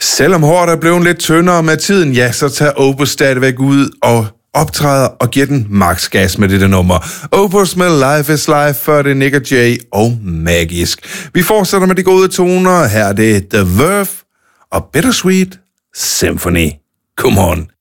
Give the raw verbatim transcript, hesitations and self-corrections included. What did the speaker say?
Selvom håret er blevet lidt tyndere med tiden, ja, så tager Opus stadigvæk ud og optræder og giver den max gas med dette nummer. Opus med Life is Life, før det Nick og Jay og Magisk. Vi fortsætter med de gode toner. Her er det The Verve og Bittersweet Symphony. Come on.